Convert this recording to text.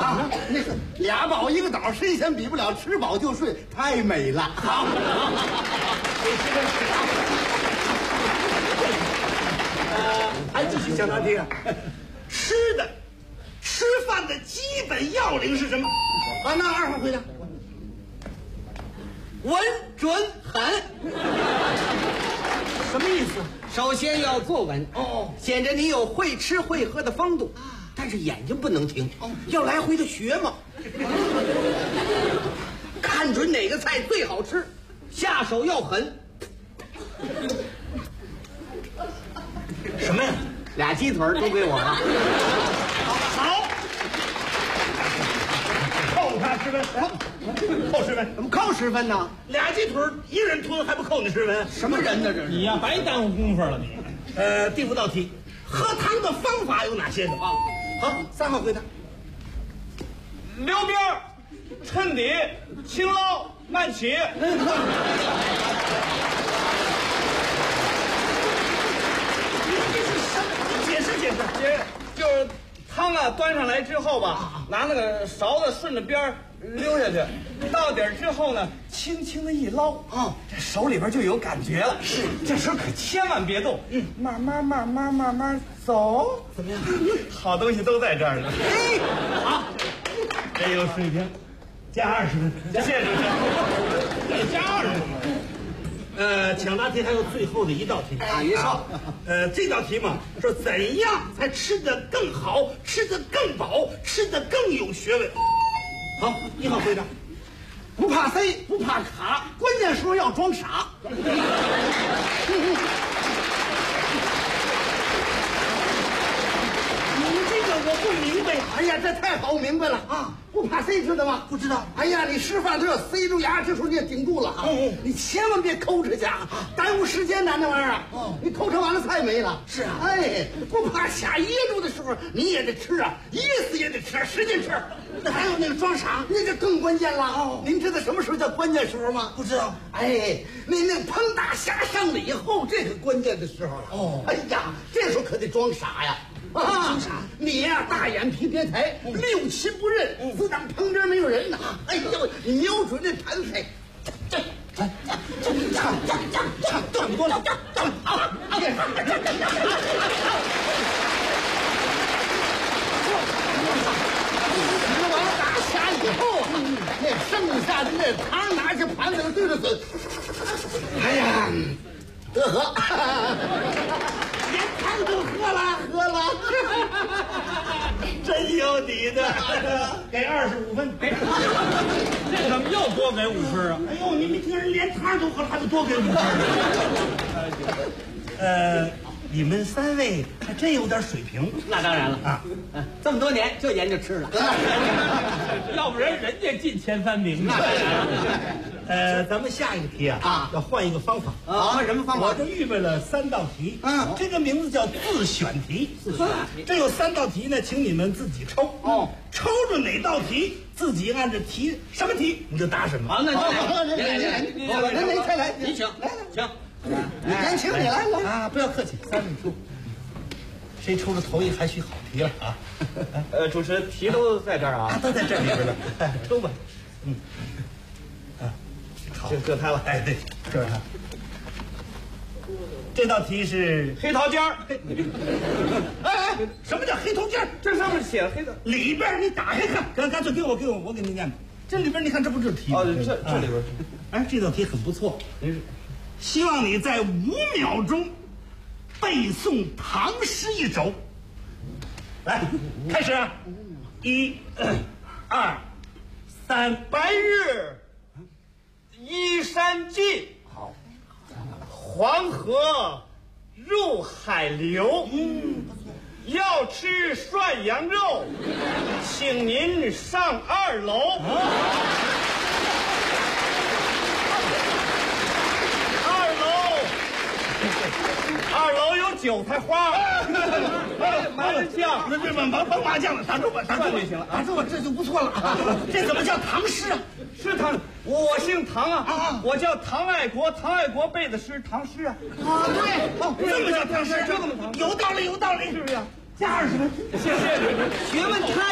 啊，那个俩宝一个岛，神仙比不了，吃饱就睡，太美了。好， 还继续讲答题啊。吃饭的基本要领是什么？ 啊，那二号回答。 稳准狠， 什么意思？ 首先要坐稳显着你有会吃会喝的风度，但是眼睛不能停要来回的学嘛。看准哪个菜最好吃，下手要狠。 什么呀？ 俩鸡腿都归我了。 好，扣他10分，扣10分。 怎么扣10分呢？ 俩鸡腿一人吞还不扣你10分？ 什么人呢？这是你呀，白耽误功夫了你。 第5道题，喝汤的方法有哪些呢？ 好，3号回答。 溜边儿、抻底、轻捞、慢起。 你解释解释。 就是汤啊，端上来之后吧，拿那个勺子顺着边儿溜下去，到底儿之后呢，轻轻的一捞，这手里边就有感觉了。是，这时候可千万别动，慢慢走。怎么样？好东西都在这儿呢。 好， 真有水平， 加20分。 谢谢主持人。 再加20分。抢答题还有最后的1道题啊，您说， 这道题嘛，说怎样才吃得更好，吃得更饱，吃得更有学问。好，1号回答。 不怕塞，不怕卡，关键时候要装傻。 你这个我不明白。 哎呀，这太好明白了啊！不怕塞，知道吗？ 不知道。 哎呀，你吃饭都要塞住牙，这时候你也顶住了啊！你千万别抠着去啊，耽误时间呐，那玩意儿。你抠成完了菜没了。 是啊。 哎，不怕卡噎住的时候你也得吃啊，噎死也得吃，使劲吃。 那还有那个装傻， 那就更关键了。您知道什么时候叫关键时候吗？ 不知道。 哎，那砰大虾上了以后，这个关键的时候了。哎呀，这时候可得装傻呀。装傻！你呀，大眼皮别抬，六亲不认，自当旁边没有人呐。哎呦，你瞄准那盘菜，差不多了，好，吃完大虾以后，那剩下的那汤拿起盘子上对着嘴，哎呀，得喝。 连汤都喝了，真有你的，给25分。 这怎么又多给5分啊？ 哎呦，你没听人连汤都喝了，还不多给5分？你们3位还真有点水平。 那当然了啊，这么多年就研究吃了， 要不然人家进前3名呢。 咱们下一个题啊，要换一个方法啊，换什么方法？ 我这预备了3道题，这个名字叫自选题。这有3道题呢，请你们自己抽。抽着哪道题，自己按着题什么题你就答什么。 好，那您来， 您请，请。 年轻，你来啊！不要客气，3位出，谁抽着头一还许好题了啊？ 主持人题都在这儿啊， 都在这里边了。抽吧，好， 就他了。 哎，对，就是他。这道题是黑桃尖儿。 哎，什么叫黑头尖儿？ 这上面写了黑的， 里边你打开看，干脆给我，我给你念吧。这里边你看，这不就是题吗？ 这里边。 哎，这道题很不错。希望你在5秒钟背诵唐诗1首。来，开始。1、2、3。 白日依山尽， 好， 黄河入海流。要吃涮羊肉，请您上2楼。2楼有韭菜花，麻将， 那甭麻将了，打住吧，打住就行了， 打住吧，这就不错了啊。这怎么叫唐诗啊？ 是唐，我姓唐啊，我叫唐爱国，唐爱国背的诗唐诗啊。 对，这么叫唐诗， 这么唐， 有道理，是不是？加20分， 谢谢。 学问差